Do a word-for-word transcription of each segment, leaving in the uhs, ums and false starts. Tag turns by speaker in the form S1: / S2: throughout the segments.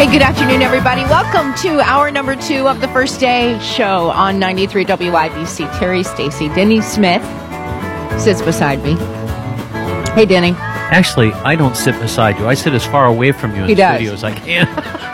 S1: Hey, good afternoon, everybody. Welcome to hour number two of the First Day show on ninety-three W I B C. Terry Stacy, Denny Smith sits beside me. Hey, Denny.
S2: Actually, I don't sit beside you. I sit as far away from you in
S1: He
S2: the
S1: does.
S2: studio as I can.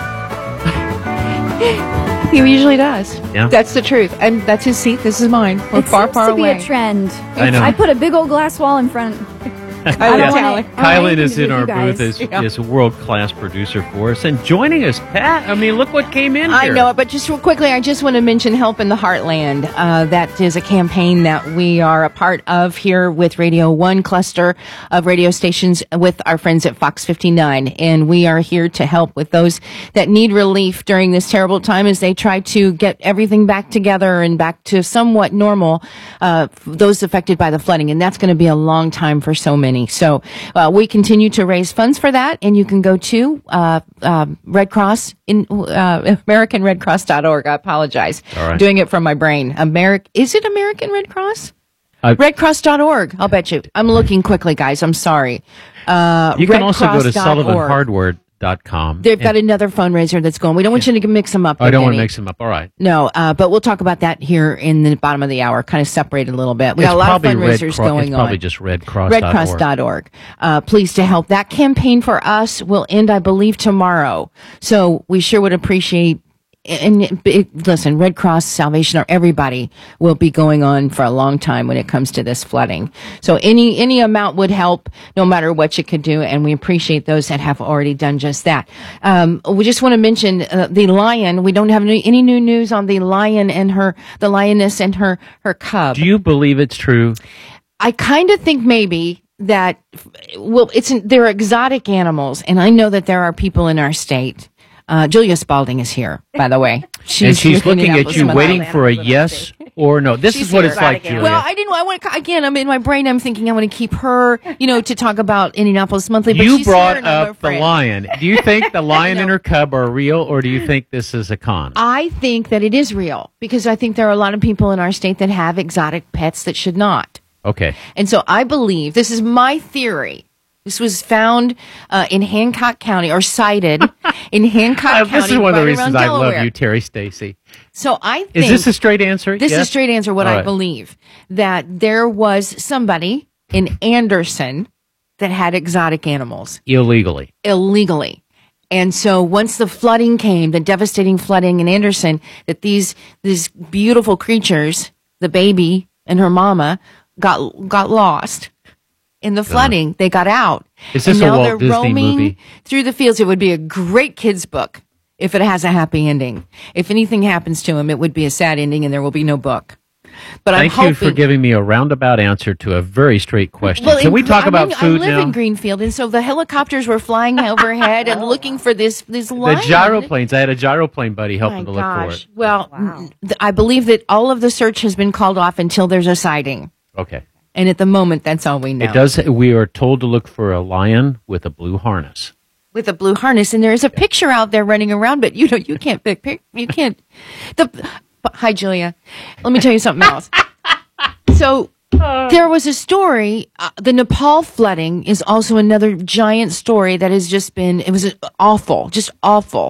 S1: He usually does.
S2: Yeah.
S1: That's the truth. And that's his seat. This is mine. We're
S3: It
S1: far,
S3: seems
S1: far
S3: to
S1: away.
S3: be a trend.
S2: I know.
S3: I put a big old glass wall in front. I don't
S1: Yeah.
S3: want it- I don't want
S2: Kylan
S3: anything
S2: is
S3: to do
S2: in
S3: with
S2: our
S3: you guys.
S2: booth as,
S1: Yeah.
S2: as a world-class producer for us. And joining us, Pat. I mean, look what came in
S1: I
S2: here.
S1: know it, but just real quickly, I just want to mention Help in the Heartland. Uh, that is a campaign that we are a part of here with Radio One cluster of radio stations with our friends at Fox fifty-nine. And we are here to help with those that need relief during this terrible time as they try to get everything back together and back to somewhat normal, uh, those affected by the flooding. And that's going to be a long time for so many. So, uh, we continue to raise funds for that, and you can go to uh, uh, Red Cross in uh, American Red Cross dot org. I apologize,
S2: All right.
S1: doing it from my brain. Americ is it American Red Cross?
S2: Uh,
S1: Red Cross dot org. I'll bet you. I'm looking quickly, guys. I'm sorry. Uh,
S2: you can also go to
S1: red cross dot org.
S2: sullivan hardware dot com.
S1: They've got another fundraiser that's going. We don't want you to mix them up.
S2: I don't want to
S1: Denny.
S2: mix them up. All right.
S1: No, uh, but we'll talk about that here in the bottom of the hour, kind of separated a little bit. We got
S2: It's
S1: a lot of
S2: probably Red
S1: fundraisers
S2: Cro-
S1: going
S2: it's
S1: on.
S2: probably just red cross
S1: red
S2: dot
S1: cross
S2: org.
S1: dot org. Uh, please to help. That campaign for us will end, I believe, tomorrow. So we sure would appreciate. And it, it, listen, Red Cross, Salvation, or everybody will be going on for a long time when it comes to this flooding. So any any amount would help, no matter what you could do, and we appreciate those that have already done just that. Um, we just want to mention uh, the lion. We don't have any, any new news on the lion and her, the lioness and her her cub.
S2: Do you believe it's true?
S1: I kind of think maybe that, well, it's they're exotic animals, and I know that there are people in our state. Uh, Julia Spalding is here, by the way.
S2: And she's
S1: with
S2: looking at
S1: Indianapolis
S2: you,
S1: Monthly.
S2: waiting for a yes or no. This
S1: She's
S2: is what
S1: here.
S2: it's like, Julia.
S1: Well, I didn't. I want to again. I'm in my brain. I'm thinking I want to keep her, you know, to talk about Indianapolis Monthly. But
S2: you
S1: she's
S2: brought
S1: here and I'm
S2: up the
S1: afraid.
S2: lion. Do you think the lion and
S1: know.
S2: her cub are real, or do you think this is a con?
S1: I think that it is real because I think there are a lot of people in our state that have exotic pets that should not.
S2: Okay.
S1: And so I believe, this is my theory. This was found uh, in Hancock County, or cited in Hancock
S2: Uh,
S1: County.
S2: this is one of the
S1: right
S2: reasons
S1: around
S2: I love
S1: Delaware.
S2: you, Terry Stacy.
S1: So I think
S2: Is this a straight answer?
S1: this is a
S2: Yes?
S1: straight answer. What
S2: All
S1: I
S2: right.
S1: believe, that there was somebody in Anderson that had exotic animals
S2: Illegally.
S1: illegally. And so once the flooding came, the devastating flooding in Anderson, that these these beautiful creatures, the baby and her mama, got got lost. In the flooding, they got out.
S2: Is this
S1: and
S2: a
S1: now
S2: Walt
S1: they're
S2: Disney
S1: roaming
S2: movie?
S1: through the fields. It would be a great kid's book if it has a happy ending. If anything happens to him, it would be a sad ending and there will be no book. But
S2: Thank
S1: I'm hoping,
S2: you for giving me a roundabout answer to a very straight question.
S1: Well,
S2: Can
S1: in
S2: we
S1: Gre-
S2: talk
S1: I
S2: about
S1: mean,
S2: food
S1: I live
S2: now?
S1: in Greenfield, and so the helicopters were flying overhead and looking for this this
S2: The
S1: lion.
S2: gyroplanes. I had a gyroplane buddy
S1: Oh
S2: helping
S1: my
S2: to look for
S1: gosh.
S2: it.
S1: Well, n- th- I believe that all of the search has been called off until there's a sighting.
S2: Okay.
S1: And at the moment, that's all we know.
S2: It does. We are told to look for a lion with a blue harness.
S1: With a blue harness, and there is a picture out there running around, but you know, you can't pick, pick you can't. The Hi, Julia. Let me tell you something else. So there was a story. Uh, the Nepal flooding is also another giant story that has just been. It was awful, just awful.